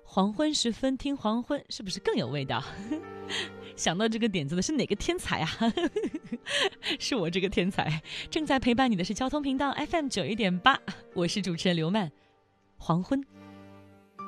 黄昏时分听黄昏，是不是更有味道？想到这个点子的是哪个天才啊？是我这个天才。正在陪伴你的是交通频道 FM 91.8，我是主持人刘曼。黄昏